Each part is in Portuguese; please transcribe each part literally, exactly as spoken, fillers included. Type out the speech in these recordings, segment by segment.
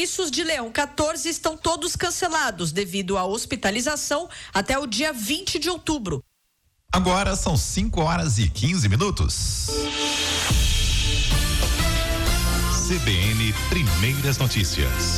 compromissos de Leão quatorze estão todos cancelados devido à hospitalização até o dia vinte de outubro. Agora são cinco horas e quinze minutos. C B N Primeiras Notícias.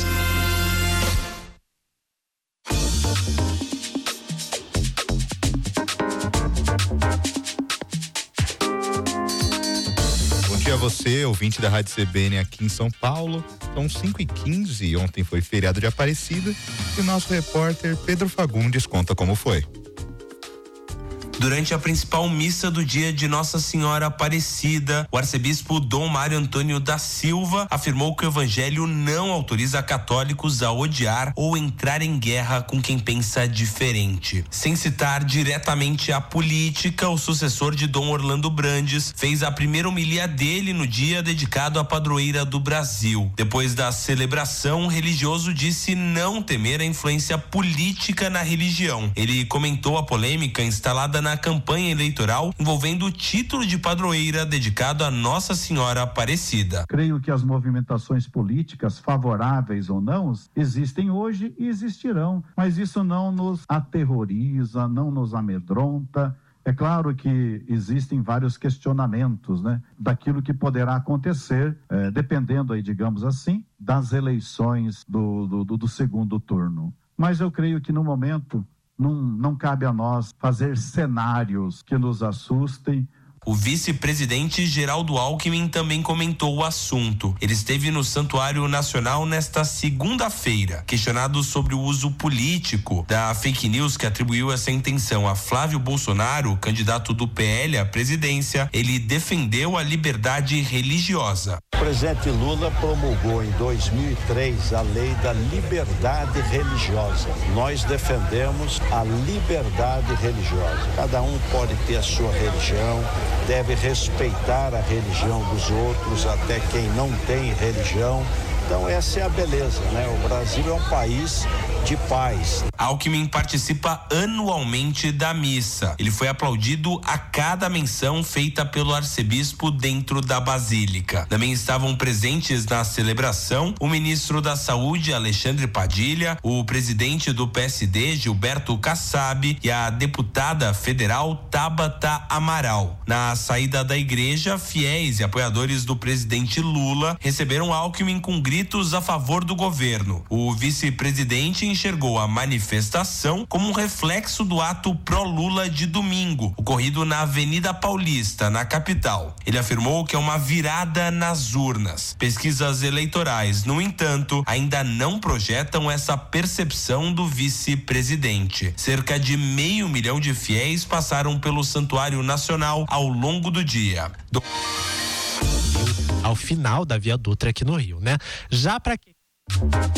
Bom dia a você, ouvinte da Rádio C B N aqui em São Paulo. São cinco e quinze, ontem foi feriado de Aparecida e o nosso repórter Pedro Fagundes conta como foi. Durante a principal missa do dia de Nossa Senhora Aparecida, o arcebispo Dom Mário Antônio da Silva afirmou que o evangelho não autoriza católicos a odiar ou entrar em guerra com quem pensa diferente. Sem citar diretamente a política, o sucessor de Dom Orlando Brandes fez a primeira homilia dele no dia dedicado à padroeira do Brasil. Depois da celebração, o religioso disse não temer a influência política na religião. Ele comentou a polêmica instalada na campanha eleitoral envolvendo o título de padroeira dedicado a Nossa Senhora Aparecida. Creio que as movimentações políticas, favoráveis ou não, existem hoje e existirão, mas isso não nos aterroriza, não nos amedronta. É claro que existem vários questionamentos, né, daquilo que poderá acontecer, eh, dependendo aí, digamos assim, das eleições do, do, do, do segundo turno. Mas eu creio que no momento Não, não cabe a nós fazer cenários que nos assustem. O vice-presidente Geraldo Alckmin também comentou o assunto. Ele esteve no Santuário Nacional nesta segunda-feira. Questionado sobre o uso político da fake news que atribuiu essa intenção a Flávio Bolsonaro, candidato do P L à presidência, ele defendeu a liberdade religiosa. O presidente Lula promulgou em dois mil e três a lei da liberdade religiosa. Nós defendemos a liberdade religiosa. Cada um pode ter a sua religião, deve respeitar a religião dos outros, até quem não tem religião. Então essa é a beleza, né? O Brasil é um país de paz. Alckmin participa anualmente da missa. Ele foi aplaudido a cada menção feita pelo arcebispo dentro da basílica. Também estavam presentes na celebração o ministro da Saúde, Alexandre Padilha, o presidente do P S D, Gilberto Kassab, e a deputada federal Tabata Amaral. Na saída da igreja, fiéis e apoiadores do presidente Lula receberam Alckmin com gritos a favor do governo. O vice-presidente enxergou a manifestação como um reflexo do ato pró-Lula de domingo, ocorrido na Avenida Paulista, na capital. Ele afirmou que é uma virada nas urnas. Pesquisas eleitorais, no entanto, ainda não projetam essa percepção do vice-presidente. Cerca de meio milhão de fiéis passaram pelo Santuário Nacional ao longo do dia. Do... Ao final da Via Dutra aqui no Rio, né? Já para quem